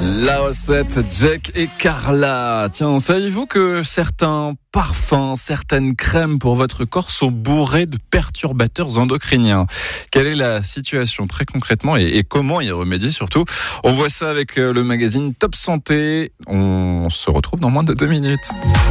La recette, Jack et Carla. Tiens, savez-vous que certains parfums, certaines crèmes pour votre corps sont bourrés de perturbateurs endocriniens? Quelle est la situation très concrètement et comment y remédier surtout? On voit ça avec le magazine Top Santé. On se retrouve dans moins de 2 minutes.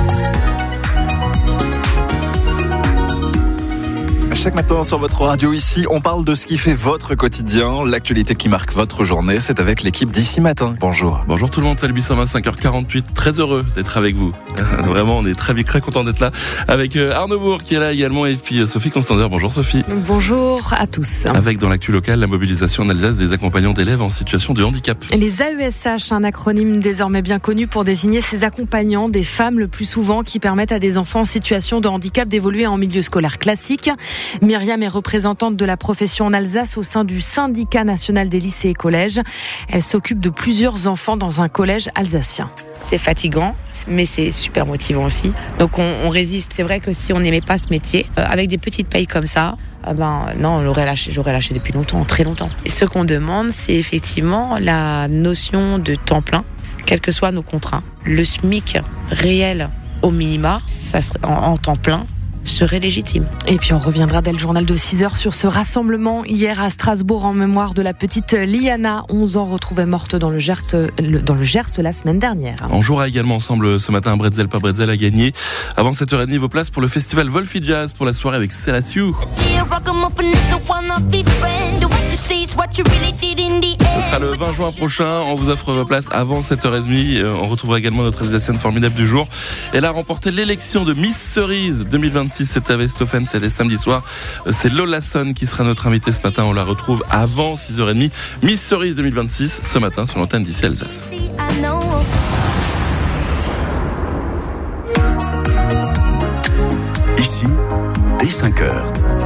Chaque matin sur votre radio ici, on parle de ce qui fait votre quotidien, l'actualité qui marque votre journée. C'est avec l'équipe d'Ici Matin. Bonjour. Bonjour tout le monde, salut Bissama, 5h48. Très heureux d'être avec vous. Vraiment, on est très content d'être là. Avec Arnaud Bourg qui est là également et puis Sophie Constander. Bonjour Sophie. Bonjour à tous. Avec dans l'actu locale la mobilisation en Alsace des accompagnants d'élèves en situation de handicap. Les AESH, un acronyme désormais bien connu pour désigner ces accompagnants, des femmes le plus souvent, qui permettent à des enfants en situation de handicap d'évoluer en milieu scolaire classique. Myriam est représentante de la profession en Alsace au sein du syndicat national des lycées et collèges. Elle s'occupe de plusieurs enfants dans un collège alsacien. C'est fatigant, mais c'est super motivant aussi. Donc on résiste. C'est vrai que si on n'aimait pas ce métier, avec des petites payes comme ça, non, j'aurais lâché depuis longtemps, très longtemps. Et ce qu'on demande, c'est effectivement la notion de temps plein, quels que soient nos contrats. Le SMIC réel au minima, ça serait en temps plein, serait légitime. Et puis on reviendra dès le journal de 6h sur ce rassemblement hier à Strasbourg en mémoire de la petite Liana, 11 ans, retrouvée morte dans le Gers la semaine dernière. On jouera également ensemble ce matin un Bretzel pas Bretzel à gagner. Avant 7h30, vos places pour le festival Wolfie Jazz pour la soirée avec Selassie. Ce sera le 20 juin prochain. On vous offre vos places avant 7h30. On retrouvera également notre Alsacienne formidable du jour. Elle a remporté l'élection de Miss Cerise 2026. C'était à Westhofen, c'était samedi soir. C'est Lola Son qui sera notre invitée ce matin. On la retrouve avant 6h30. Miss Cerise 2026 ce matin sur l'antenne d'Ici Alsace. Ici, dès 5h.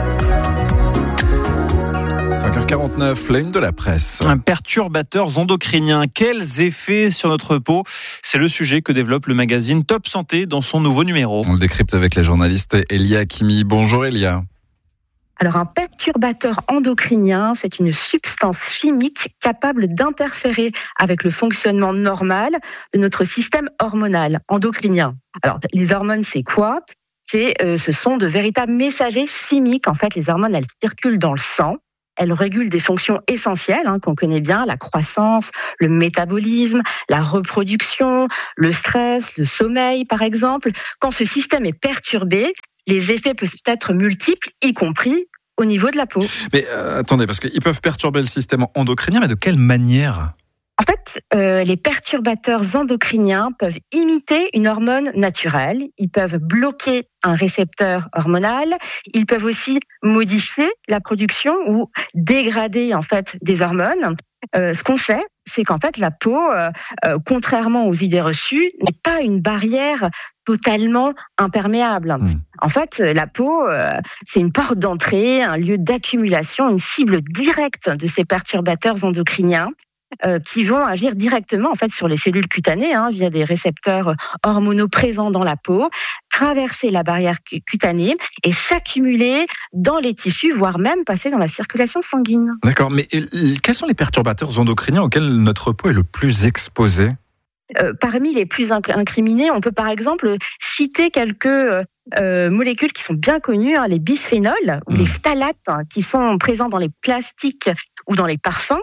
5h49, la une de la presse. Perturbateurs endocriniens, quels effets sur notre peau? C'est le sujet que développe le magazine Top Santé dans son nouveau numéro. On le décrypte avec la journaliste Elia Hakimi. Bonjour Elia. Alors un perturbateur endocrinien, c'est une substance chimique capable d'interférer avec le fonctionnement normal de notre système hormonal endocrinien. Alors les hormones, c'est quoi ? Ce sont de véritables messagers chimiques. En fait, les hormones, elles circulent dans le sang. Elles régulent des fonctions essentielles qu'on connaît bien, la croissance, le métabolisme, la reproduction, le stress, le sommeil par exemple. Quand ce système est perturbé, les effets peuvent être multiples, y compris au niveau de la peau. Mais attendez, parce qu'ils peuvent perturber le système endocrinien, mais de quelle manière ? En fait, les perturbateurs endocriniens peuvent imiter une hormone naturelle. Ils peuvent bloquer un récepteur hormonal. Ils peuvent aussi modifier la production ou dégrader en fait des hormones. Ce qu'on sait, c'est qu'en fait la peau, contrairement aux idées reçues, n'est pas une barrière totalement imperméable. En fait, la peau, c'est une porte d'entrée, un lieu d'accumulation, une cible directe de ces perturbateurs endocriniens. Qui vont agir directement en fait sur les cellules cutanées via des récepteurs hormonaux présents dans la peau, traverser la barrière cutanée et s'accumuler dans les tissus, voire même passer dans la circulation sanguine. D'accord, mais quels sont les perturbateurs endocriniens auxquels notre peau est le plus exposée ? Parmi les plus incriminés, on peut par exemple citer quelques molécules qui sont bien connues, les bisphénols ou les phtalates qui sont présents dans les plastiques ou dans les parfums.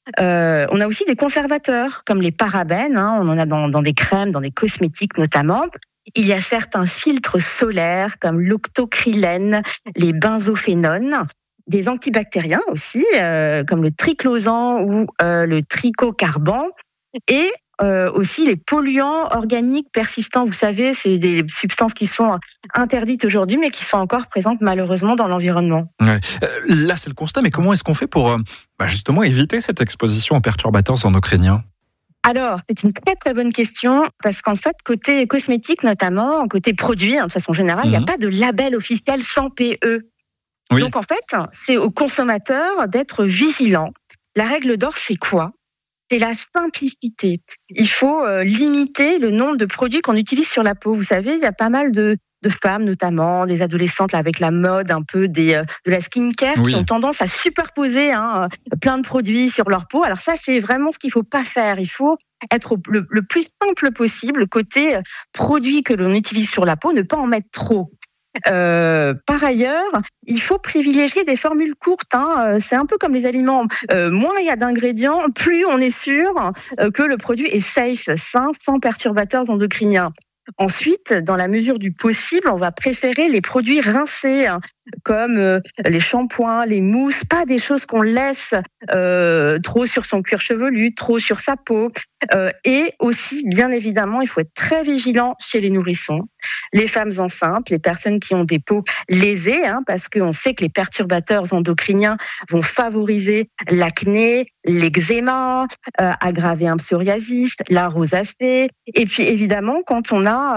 On a aussi des conservateurs comme les parabènes, on en a dans des crèmes, dans des cosmétiques notamment. Il y a certains filtres solaires comme l'octocrylène, les benzophénones, des antibactériens aussi comme le triclosan ou le trichocarban et aussi les polluants organiques persistants. Vous savez, c'est des substances qui sont interdites aujourd'hui, mais qui sont encore présentes malheureusement dans l'environnement. Ouais. Là, c'est le constat, mais comment est-ce qu'on fait pour justement éviter cette exposition aux perturbateurs endocriniens ? Alors, c'est une très bonne question, parce qu'en fait, côté cosmétique notamment, côté produit, de façon générale, il n'y a pas de label officiel sans PE. Oui. Donc en fait, c'est aux consommateurs d'être vigilants. La règle d'or, c'est quoi ? C'est la simplicité. Il faut limiter le nombre de produits qu'on utilise sur la peau. Vous savez, il y a pas mal de femmes, notamment des adolescentes là, avec la mode un peu de la skincare, qui ont tendance à superposer plein de produits sur leur peau. Alors ça, c'est vraiment ce qu'il faut pas faire. Il faut être le plus simple possible côté produit que l'on utilise sur la peau, ne pas en mettre trop. Par ailleurs, il faut privilégier des formules courtes. C'est un peu comme les aliments. Moins il y a d'ingrédients, plus on est sûr que le produit est safe, sain, sans perturbateurs endocriniens. Ensuite, dans la mesure du possible, on va préférer les produits rincés, comme les shampoings, les mousses, pas des choses qu'on laisse trop sur son cuir chevelu, trop sur sa peau. Et aussi, bien évidemment, il faut être très vigilant chez les nourrissons, les femmes enceintes, les personnes qui ont des peaux lésées, parce qu'on sait que les perturbateurs endocriniens vont favoriser l'acné, l'eczéma, aggraver un psoriasis, la rosacée. Et puis évidemment, quand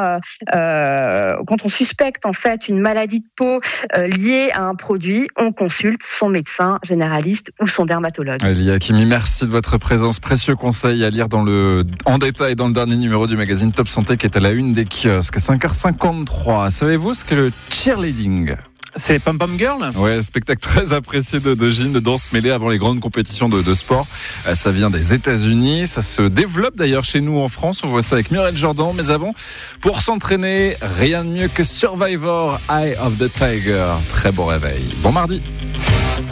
on suspecte en fait une maladie de peau liée à un produit, on consulte son médecin généraliste ou son dermatologue. Lia Kimi, merci de votre présence. Précieux conseil à lire en détail dans le dernier numéro du magazine Top Santé qui est à la une des kiosques. 5h53. Savez-vous ce qu'est le cheerleading ? C'est les pom-pom girls ? Ouais, spectacle très apprécié de gym, de danse mêlée avant les grandes compétitions de sport. Ça vient des États-Unis, ça se développe d'ailleurs chez nous en France. On voit ça avec Muriel Jordan. Mais avant, pour s'entraîner, rien de mieux que Survivor, Eye of the Tiger. Très bon réveil. Bon mardi.